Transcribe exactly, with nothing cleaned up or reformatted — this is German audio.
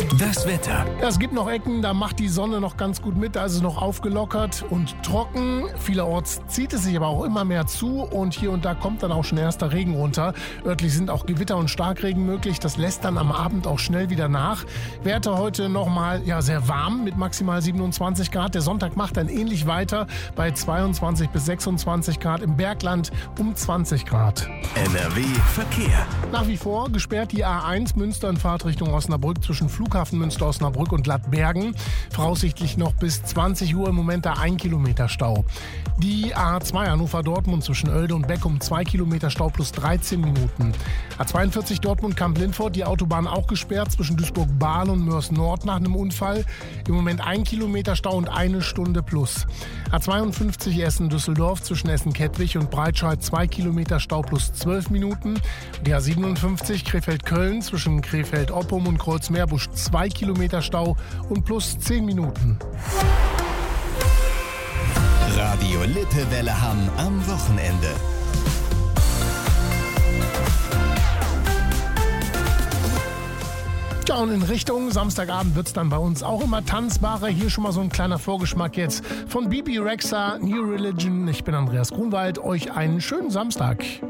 Das Wetter. Ja, es gibt noch Ecken, da macht die Sonne noch ganz gut mit, da ist es noch aufgelockert und trocken. Vielerorts zieht es sich aber auch immer mehr zu und hier und da kommt dann auch schon erster Regen runter. Örtlich sind auch Gewitter und Starkregen möglich, das lässt dann am Abend auch schnell wieder nach. Werte heute nochmal ja, sehr warm mit maximal siebenundzwanzig Grad. Der Sonntag macht dann ähnlich weiter bei zweiundzwanzig bis sechsundzwanzig Grad, im Bergland um zwanzig Grad. N R W Verkehr. Nach wie vor gesperrt die A eins Münster in Fahrtrichtung Osnabrück zwischen Flughafen Münster-Osnabrück und Lattbergen. Voraussichtlich noch bis zwanzig Uhr im Moment da ein Kilometer Stau. Die A zwei Hannover-Dortmund zwischen Oelde und Beckum zwei Kilometer Stau plus dreizehn Minuten. A zweiundvierzig Dortmund-Kamp-Lindfort, die Autobahn auch gesperrt zwischen Duisburg-Bahl und Mörs-Nord nach einem Unfall. Im Moment ein Kilometer Stau und eine Stunde plus. A zweiundfünfzig Essen-Düsseldorf zwischen Essen-Kettwig und Breitscheid zwei Kilometer Stau plus zwölf Minuten. Die A siebenundfünfzig Krefeld-Köln zwischen Krefeld-Oppum und Kreuz-Meerbusch zwei Kilometer Stau und plus zehn Minuten. Radio Lippewelle Hamm am Wochenende. Ja, und in Richtung Samstagabend wird es dann bei uns auch immer tanzbarer. Hier schon mal so ein kleiner Vorgeschmack jetzt von Bibi Rexha, New Religion. Ich bin Andreas Grunwald. Euch einen schönen Samstag.